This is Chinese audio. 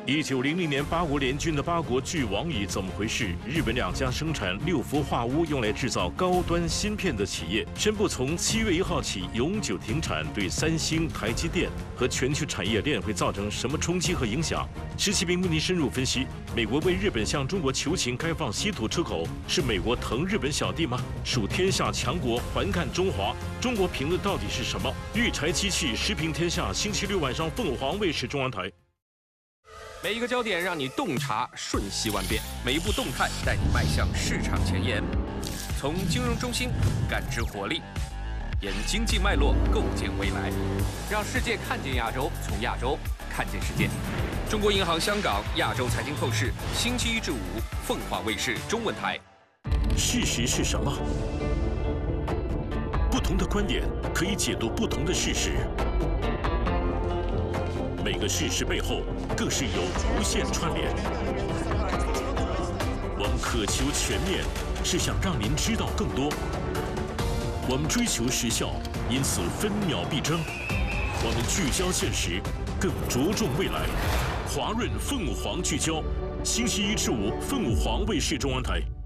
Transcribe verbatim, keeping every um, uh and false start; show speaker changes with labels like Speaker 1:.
Speaker 1: 一九零零年，八国联军的八国巨王椅怎么回事？日本两家生产六氟化钨用来制造高端芯片的企业宣布，从七月一号起永久停产，对三星、台积电和全球产业链会造成什么冲击和影响？施启明为您深入分析。美国为日本向中国求情开放稀土出口，是美国疼日本小弟吗？属天下强国环看中华，中国评论到底是什么？育柴机器时评天下，星期六晚上凤凰卫视中央台。
Speaker 2: 每一个焦点让你洞察瞬息万变，每一步动态带你迈向市场前沿。从金融中心感知活力，沿经济脉络构建未来，让世界看见亚洲，从亚洲看见世界。中国银行香港亚洲财经透视，星期一至五，凤凰卫视中文台。
Speaker 1: 事实是什么？不同的观点可以解读不同的事实。 每个事实背后，更是有无限串联。我们渴求全面，是想让您知道更多。我们追求时效，因此分秒必争。我们聚焦现实，更着重未来。华润凤凰聚焦，星期一至五，凤凰卫视中央台。